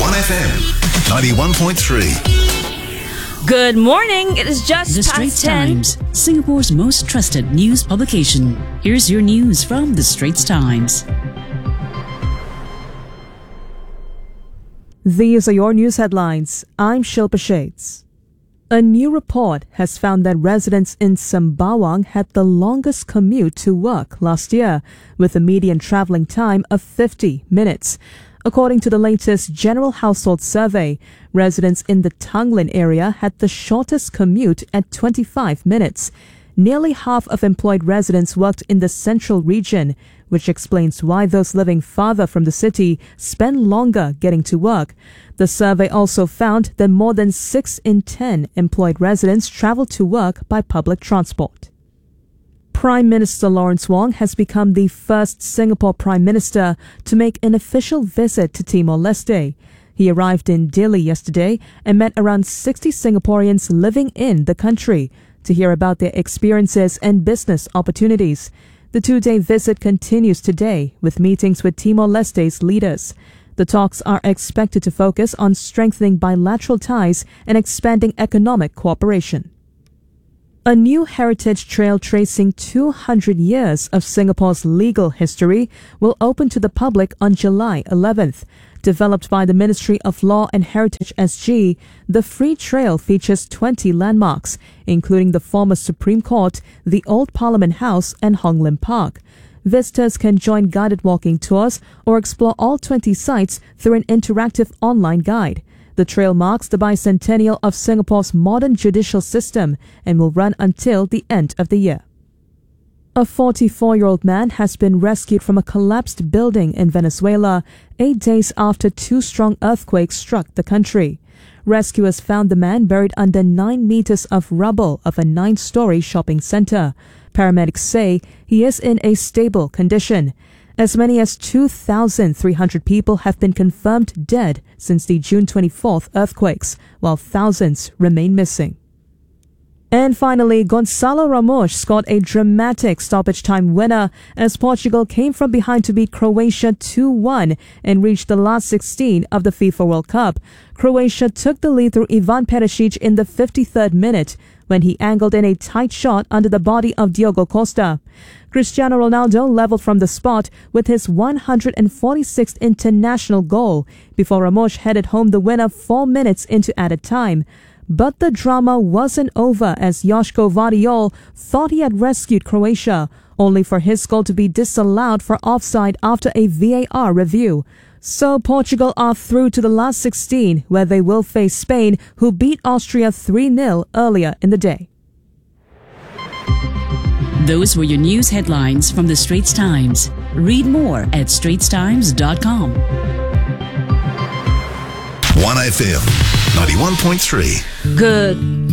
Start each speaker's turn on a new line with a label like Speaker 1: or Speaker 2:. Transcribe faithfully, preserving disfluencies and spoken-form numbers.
Speaker 1: one F M, ninety-one point three.
Speaker 2: Good morning. It is just
Speaker 3: The
Speaker 2: past
Speaker 3: Straits
Speaker 2: ten.
Speaker 3: Times, Singapore's most trusted news publication. Here's your news from The Straits Times.
Speaker 4: These are your news headlines. I'm Shilpa Shades. A new report has found that residents in Sembawang had the longest commute to work last year, with a median travelling time of fifty minutes. According to the latest General Household Survey, residents in the Tanglin area had the shortest commute at twenty-five minutes. Nearly half of employed residents worked in the central region, which explains why those living farther from the city spend longer getting to work. The survey also found that more than six in ten employed residents travel to work by public transport. Prime Minister Lawrence Wong has become the first Singapore Prime Minister to make an official visit to Timor-Leste. He arrived in Dili yesterday and met around sixty Singaporeans living in the country to hear about their experiences and business opportunities. The two-day visit continues today with meetings with Timor-Leste's leaders. The talks are expected to focus on strengthening bilateral ties and expanding economic cooperation. A new heritage trail tracing two hundred years of Singapore's legal history will open to the public on July eleventh. Developed by the Ministry of Law and Heritage S G, the free trail features twenty landmarks, including the former Supreme Court, the Old Parliament House and Hong Lim Park. Visitors can join guided walking tours or explore all twenty sites through an interactive online guide. The trail marks the bicentennial of Singapore's modern judicial system and will run until the end of the year. A forty-four-year-old man has been rescued from a collapsed building in Venezuela eight days after two strong earthquakes struck the country. Rescuers found the man buried under nine meters of rubble of a nine-story shopping center. Paramedics say he is in a stable condition. As many as two thousand three hundred people have been confirmed dead since the June twenty-fourth earthquakes, while thousands remain missing. And finally, Gonçalo Ramos scored a dramatic stoppage time winner as Portugal came from behind to beat Croatia two one and reached the last sixteen of the FIFA World Cup. Croatia took the lead through Ivan Perisic in the fifty-third minute when he angled in a tight shot under the body of Diogo Costa. Cristiano Ronaldo leveled from the spot with his one hundred forty-sixth international goal before Ramos headed home the winner four minutes into added time. But the drama wasn't over as Joško Vardiol thought he had rescued Croatia, only for his goal to be disallowed for offside after a V A R review. So Portugal are through to the last sixteen, where they will face Spain, who beat Austria three nil earlier in the day.
Speaker 3: Those were your news headlines from The Straits Times. Read more at straits times dot com.
Speaker 1: one F M, ninety-one point three.
Speaker 2: Good